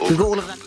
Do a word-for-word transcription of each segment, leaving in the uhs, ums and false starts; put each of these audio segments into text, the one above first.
We've got all of that.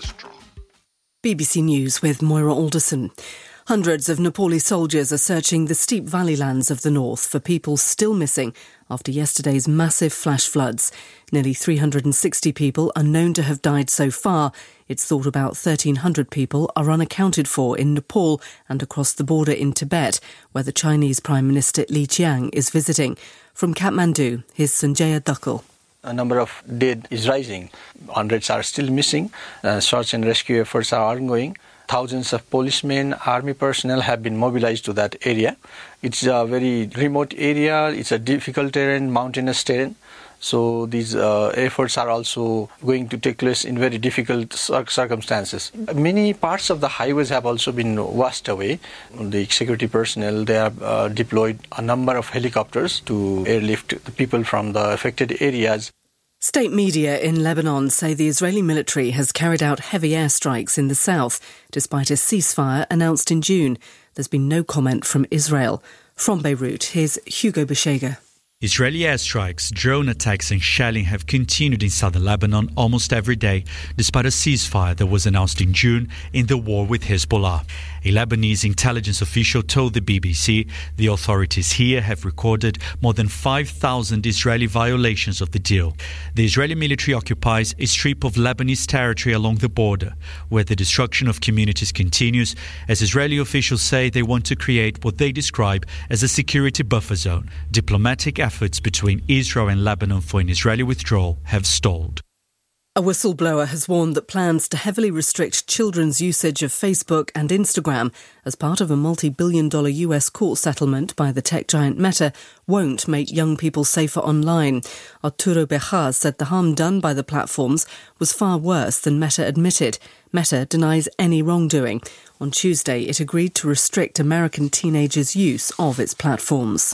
B B C News with Moira Alderson. Hundreds of Nepali soldiers are searching the steep valleylands of the north for people still missing after yesterday's massive flash floods. Nearly three hundred sixty people are known to have died so far. It's thought about thirteen hundred people are unaccounted for in Nepal and across the border in Tibet, where the Chinese Prime Minister Li Qiang is visiting. From Kathmandu, here's Sanjaya Dukkal. A number of dead is rising. Hundreds are still missing. Uh, search and rescue efforts are ongoing. Thousands of policemen, army personnel have been mobilized to that area. It's a very remote area. It's a difficult terrain, mountainous terrain. So these uh, efforts are also going to take place in very difficult circumstances. Many parts of the highways have also been washed away. The security personnel, they have uh, deployed a number of helicopters to airlift the people from the affected areas. State media in Lebanon say the Israeli military has carried out heavy airstrikes in the south, despite a ceasefire announced in June. There's been no comment from Israel. From Beirut, here's Hugo Beshega. Israeli airstrikes, drone attacks and shelling have continued in southern Lebanon almost every day, despite a ceasefire that was announced in June in the war with Hezbollah. A Lebanese intelligence official told the B B C the authorities here have recorded more than five thousand Israeli violations of the deal. The Israeli military occupies a strip of Lebanese territory along the border, where the destruction of communities continues, as Israeli officials say they want to create what they describe as a security buffer zone. Diplomatic efforts between Israel and Lebanon for an Israeli withdrawal have stalled. A whistleblower has warned that plans to heavily restrict children's usage of Facebook and Instagram as part of a multi-billion dollar U S court settlement by the tech giant Meta won't make young people safer online. Arturo Bejas said the harm done by the platforms was far worse than Meta admitted. Meta denies any wrongdoing. On Tuesday, it agreed to restrict American teenagers' use of its platforms.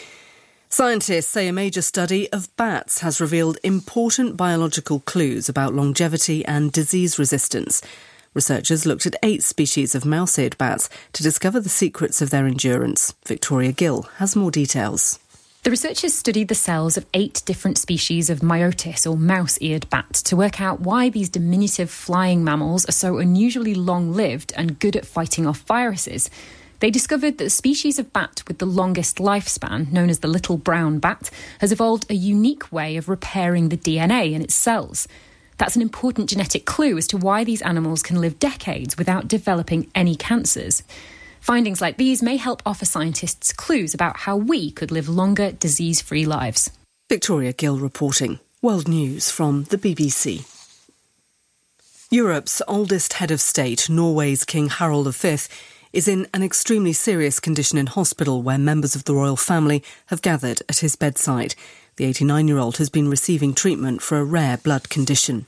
Scientists say a major study of bats has revealed important biological clues about longevity and disease resistance. Researchers looked at eight species of mouse-eared bats to discover the secrets of their endurance. Victoria Gill has more details. The researchers studied the cells of eight different species of Myotis, or mouse-eared bat, to work out why these diminutive flying mammals are so unusually long-lived and good at fighting off viruses. They discovered that the species of bat with the longest lifespan, known as the little brown bat, has evolved a unique way of repairing the D N A in its cells. That's an important genetic clue as to why these animals can live decades without developing any cancers. Findings like these may help offer scientists clues about how we could live longer, disease-free lives. Victoria Gill reporting. World News from the B B C. Europe's oldest head of state, Norway's King Harald the Fifth, is in an extremely serious condition in hospital where members of the royal family have gathered at his bedside. The eighty-nine-year-old has been receiving treatment for a rare blood condition.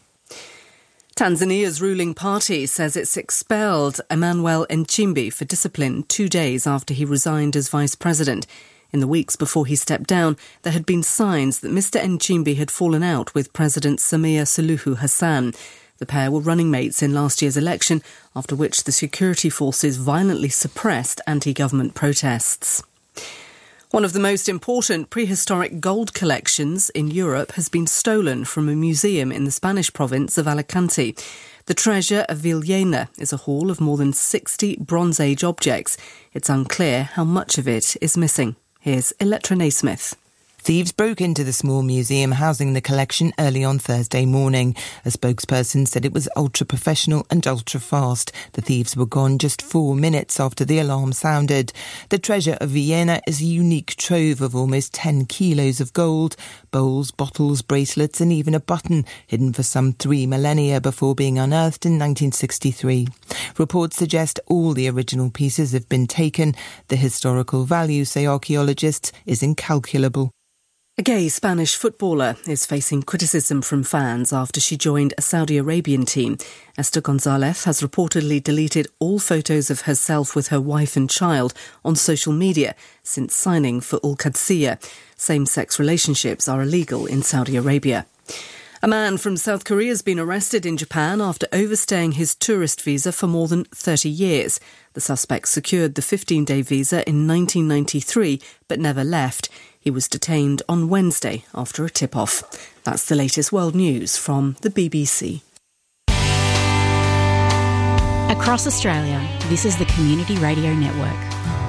Tanzania's ruling party says it's expelled Emmanuel Nchimbi for discipline two days after he resigned as vice president. In the weeks before he stepped down, there had been signs that Mister Nchimbi had fallen out with President Samia Suluhu Hassan. The pair were running mates in last year's election, after which the security forces violently suppressed anti-government protests. One of the most important prehistoric gold collections in Europe has been stolen from a museum in the Spanish province of Alicante. The treasure of Villena is a haul of more than sixty Bronze Age objects. It's unclear how much of it is missing. Here's Electra Naismith. Thieves broke into the small museum housing the collection early on Thursday morning. A spokesperson said it was ultra-professional and ultra-fast. The thieves were gone just four minutes after the alarm sounded. The treasure of Villena is a unique trove of almost ten kilos of gold, bowls, bottles, bracelets and even a button, hidden for some three millennia before being unearthed in nineteen sixty-three. Reports suggest all the original pieces have been taken. The historical value, say archaeologists, is incalculable. A gay Spanish footballer is facing criticism from fans after she joined a Saudi Arabian team. Esther Gonzalez has reportedly deleted all photos of herself with her wife and child on social media since signing for Al Qadsiya. Same-sex relationships are illegal in Saudi Arabia. A man from South Korea has been arrested in Japan after overstaying his tourist visa for more than thirty years. The suspect secured the fifteen-day visa in nineteen ninety-three but never left. He was detained on Wednesday after a tip-off. That's the latest world news from the B B C. Across Australia, this is the Community Radio Network.